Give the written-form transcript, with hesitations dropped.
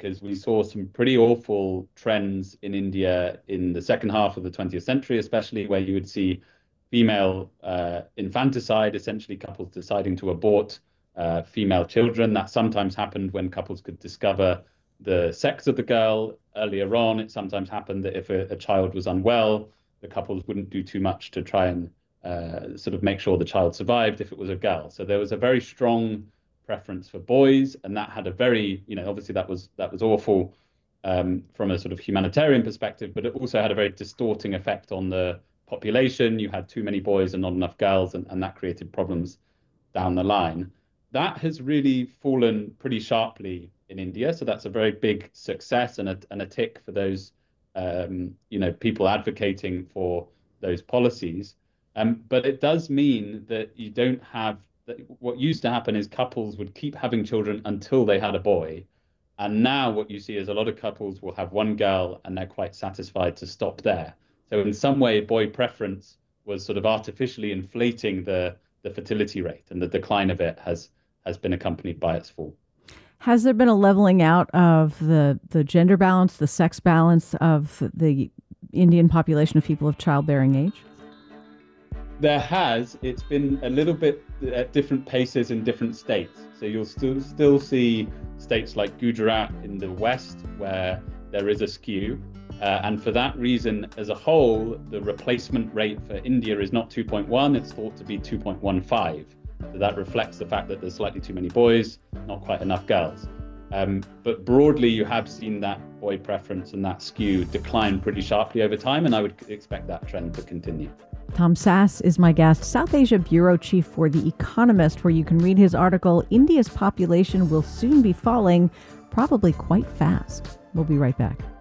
because we saw some pretty awful trends in India in the second half of the 20th century, especially where you would see female infanticide, essentially couples deciding to abort female children. That sometimes happened when couples could discover the sex of the girl earlier on. It sometimes happened that if a child was unwell, the couples wouldn't do too much to try and sort of make sure the child survived if it was a girl. So there was a very strong preference for boys, and that had a very, obviously that was awful from a sort of humanitarian perspective, but it also had a very distorting effect on the population. You had too many boys and not enough girls, and that created problems down the line. That has really fallen pretty sharply in India. So that's a very big success and a tick for those, people advocating for those policies. But it does mean that you don't have that. What used to happen is couples would keep having children until they had a boy. And now what you see is a lot of couples will have one girl and they're quite satisfied to stop there. So in some way, boy preference was sort of artificially inflating the fertility rate, and the decline of it has been accompanied by its fall. Has there been a leveling out of the gender balance, the sex balance of the Indian population of people of childbearing age? There has. It's been a little bit at different paces in different states. So you'll still see states like Gujarat in the west where there is a skew. And for that reason, as a whole, the replacement rate for India is not 2.1, it's thought to be 2.15. So that reflects the fact that there's slightly too many boys, not quite enough girls. But broadly, you have seen that boy preference and that skew decline pretty sharply over time, and I would expect that trend to continue. Tom Sass is my guest, South Asia Bureau Chief for The Economist, where you can read his article, India's Population Will Soon Be Falling, Probably Quite Fast. We'll be right back.